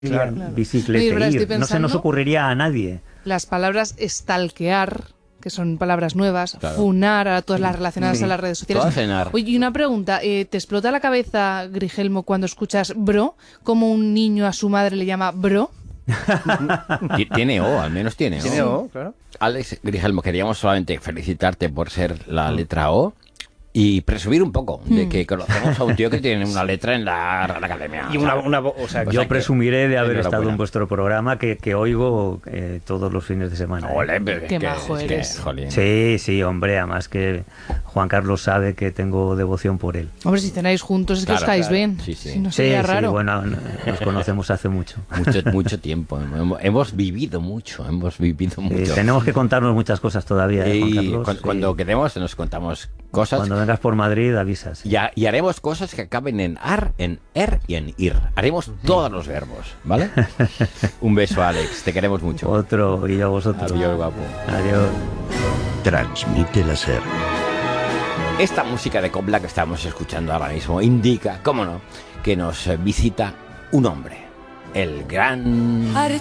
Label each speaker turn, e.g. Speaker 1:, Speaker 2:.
Speaker 1: Claro.
Speaker 2: Bicicletear. No se nos ocurriría a nadie.
Speaker 1: Las palabras stalkear, que son palabras nuevas,
Speaker 3: Claro.
Speaker 1: funar, a todas las relacionadas a las redes sociales.
Speaker 3: Todas cenar.
Speaker 1: Oye, y una pregunta, ¿te explota la cabeza, Grigelmo, cuando escuchas bro? ¿Cómo un niño a su madre le llama bro?
Speaker 3: Tiene O, al menos tiene O.
Speaker 4: Tiene O, claro.
Speaker 3: Alex Grigelmo, queríamos solamente felicitarte por ser la letra O y presumir un poco de que conocemos a un tío que tiene una letra en la Real Academia.
Speaker 4: Y o sea,
Speaker 2: Yo presumiré de haber
Speaker 3: enhorabuena.
Speaker 2: estado en vuestro programa que oigo todos los fines de semana.
Speaker 3: Ole, pero
Speaker 1: Qué
Speaker 3: es que-
Speaker 1: majo
Speaker 3: es que,
Speaker 1: eres.
Speaker 3: jolín.
Speaker 2: Sí, hombre, además que Juan Carlos sabe que tengo devoción por él.
Speaker 1: Hombre, si cenáis juntos es que
Speaker 3: Claro,
Speaker 1: os caéis
Speaker 3: claro.
Speaker 1: bien.
Speaker 3: Sí, sí.
Speaker 1: Si no sería raro.
Speaker 2: bueno, nos conocemos hace mucho.
Speaker 3: Mucho tiempo. Hemos vivido mucho.
Speaker 2: Tenemos que contarnos muchas cosas todavía, Juan
Speaker 3: Y
Speaker 2: Carlos.
Speaker 3: cuando quedemos nos contamos cosas.
Speaker 2: Cuando vengas por Madrid avisas.
Speaker 3: Y haremos cosas que acaben en ar, en er y en ir. Haremos todos los verbos, ¿vale? Un beso, Alex. Te queremos mucho.
Speaker 2: Otro y yo a vosotros.
Speaker 3: Adiós, guapo.
Speaker 2: Adiós.
Speaker 5: Transmite la SER.
Speaker 3: Esta música de copla que estamos escuchando ahora mismo indica, cómo no, que nos visita un hombre. El gran...